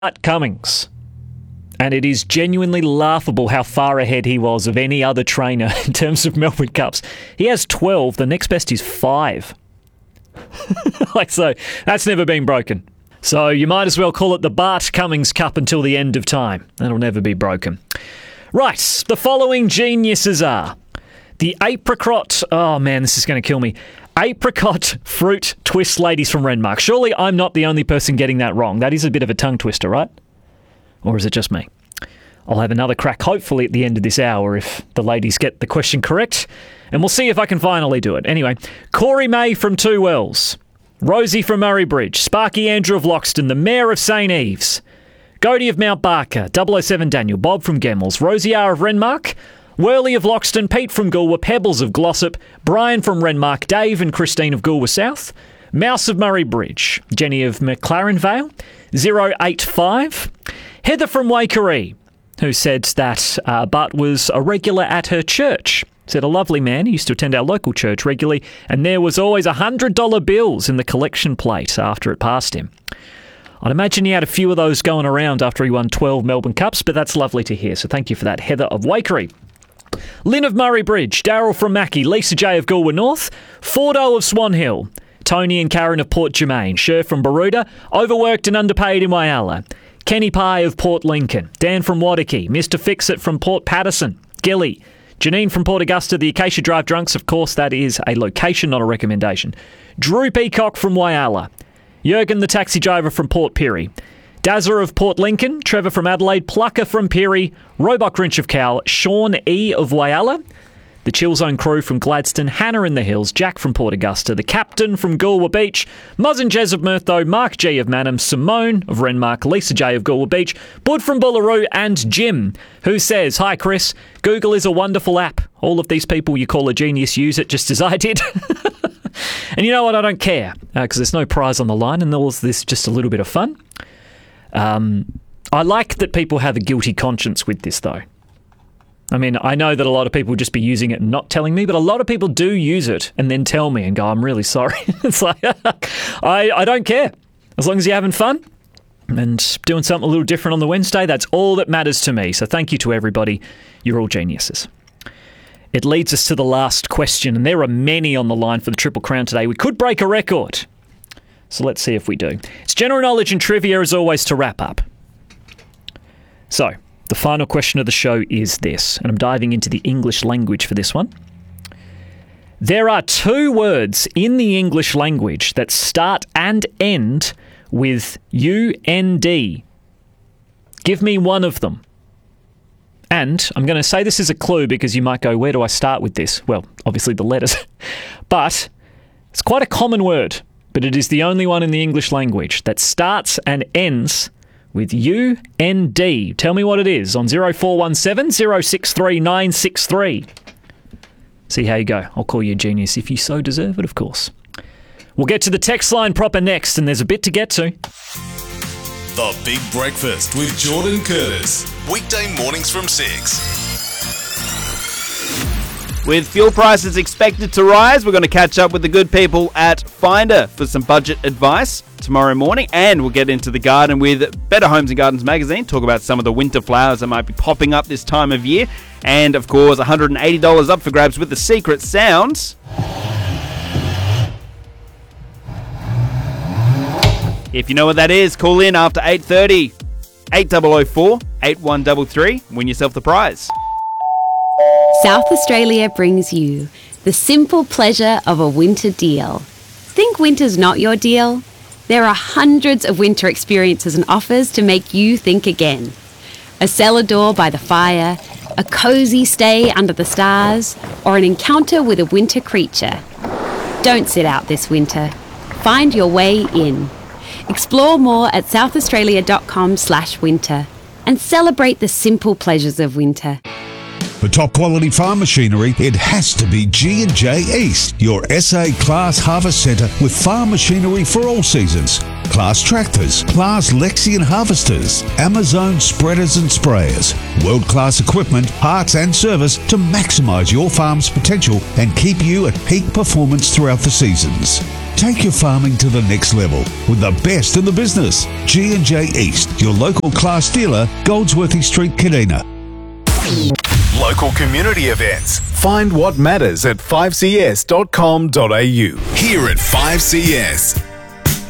Bart Cummings. And it is genuinely laughable how far ahead he was of any other trainer in terms of Melbourne Cups. He has 12. The next best is 5. So that's never been broken. So you might as well call it the Bart Cummings Cup until the end of time. That'll never be broken. Right, the following geniuses are the apricot... Oh, man, this is going to kill me. Apricot fruit twist ladies from Renmark. Surely I'm not the only person getting that wrong. That is a bit of a tongue twister, right? Or is it just me? I'll have another crack, hopefully, at the end of this hour if the ladies get the question correct. And we'll see if I can finally do it. Anyway, Corey May from Two Wells. Rosie from Murray Bridge. Sparky Andrew of Loxton. The Mayor of St. Eves. Godey of Mount Barker. 007 Daniel. Bob from Gemmels. Rosie R. of Renmark. Worley of Loxton. Pete from Goolwa. Pebbles of Glossop. Brian from Renmark. Dave and Christine of Goolwa South. Mouse of Murray Bridge. Jenny of McLaren Vale. 085. Heather from Waikerie, who said that Bart was a regular at her church. Said a lovely man. He used to attend our local church regularly, and there was always $100 bills in the collection plate after it passed him. I'd imagine he had a few of those going around after he won 12 Melbourne Cups, but that's lovely to hear. So thank you for that, Heather of Waikerie. Lynn of Murray Bridge, Daryl from Mackie, Lisa J of Goolwa North, Fordo of Swan Hill, Tony and Karen of Port Germain, Sher from Baroda, overworked and underpaid in Whyalla, Kenny Pye of Port Lincoln, Dan from Wadiki, Mr. Fixit from Port Patterson, Gilly, Janine from Port Augusta, the Acacia Drive Drunks, of course that is a location, not a recommendation, Drew Peacock from Whyalla, Jurgen the taxi driver from Port Pirie, Dazza of Port Lincoln, Trevor from Adelaide, Plucker from Pirie, Roebuck Grinch of Cow, Sean E of Whyalla, the Chill Zone crew from Gladstone, Hannah in the Hills, Jack from Port Augusta, the Captain from Goolwa Beach, Muzz and Jez of Murtho, Mark G of Manham, Simone of Renmark, Lisa J of Goolwa Beach, Bud from Bullaroo, and Jim, who says, "Hi Chris, Google is a wonderful app. All of these people you call a genius use it just as I did." And you know what? I don't care, because there's no prize on the line, and there's this just a little bit of fun. I like that people have a guilty conscience with this, though. I mean, I know that a lot of people just be using it and not telling me, but a lot of people do use it and then tell me and go, "I'm really sorry." It's like, I don't care. As long as you're having fun and doing something a little different on the Wednesday, that's all that matters to me. So thank you to everybody. You're all geniuses. It leads us to the last question, and there are many on the line for the Triple Crown today. We could break a record. So let's see if we do. It's general knowledge and trivia as always to wrap up. So, the final question of the show is this, and I'm diving into the English language for this one. There are 2 words in the English language that start and end with UND. Give me one of them. And I'm going to say this as a clue because you might go, where do I start with this? Well, obviously the letters. But it's quite a common word, but it is the only one in the English language that starts and ends with UND. Tell me what it is on 0417 063 963. See how you go. I'll call you a genius if you so deserve it, of course. We'll get to the text line proper next, and there's a bit to get to. The Big Breakfast with Jordan Curtis. Weekday mornings from 6. With fuel prices expected to rise, we're going to catch up with the good people at Finder for some budget advice tomorrow morning, and we'll get into the garden with Better Homes and Gardens magazine, talk about some of the winter flowers that might be popping up this time of year, and of course $180 up for grabs with the secret sounds. If you know what that is, call in after 8:30, 8004 8133, win yourself the prize. South Australia brings you the simple pleasure of a winter deal. Think winter's not your deal? There are hundreds of winter experiences and offers to make you think again. A cellar door by the fire, a cosy stay under the stars, or an encounter with a winter creature. Don't sit out this winter. Find your way in. Explore more at southaustralia.com/winter and celebrate the simple pleasures of winter. For top quality farm machinery, it has to be G&J East, your SA Class Harvest Centre with farm machinery for all seasons. Class tractors, Class Lexion harvesters, Amazon spreaders and sprayers, world-class equipment, parts and service to maximise your farm's potential and keep you at peak performance throughout the seasons. Take your farming to the next level with the best in the business. G&J East, your local Class dealer, Goldsworthy Street, Kadina. Local community events. Find what matters at 5cs.com.au. Here at 5CS.